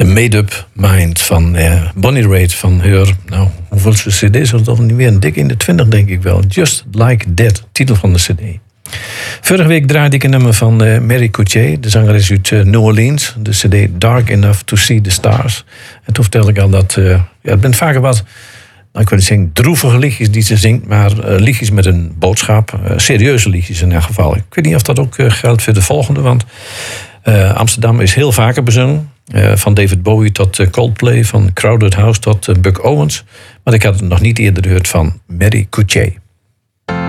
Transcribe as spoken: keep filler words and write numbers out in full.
De Made-up Mind van uh, Bonnie Raitt van haar... Nou, hoeveel cd is dat niet meer? Een dik in de twintig, denk ik wel. Just Like That, titel van de cd. Vorige week draaide ik een nummer van uh, Mary Coutier, de zangeres uit uh, New Orleans. De cd Dark Enough to See the Stars. En toen vertelde ik al dat... Uh, ja, het bent vaker wat... Nou, ik wil niet zeggen droevige liedjes die ze zingt... maar uh, liedjes met een boodschap. Uh, serieuze liedjes in elk geval. Ik weet niet of dat ook uh, geldt voor de volgende... want uh, Amsterdam is heel vaker bezongen. Uh, van David Bowie tot uh, Coldplay... van Crowded House tot uh, Buck Owens. Maar ik had het nog niet eerder gehoord van Mary Coutier.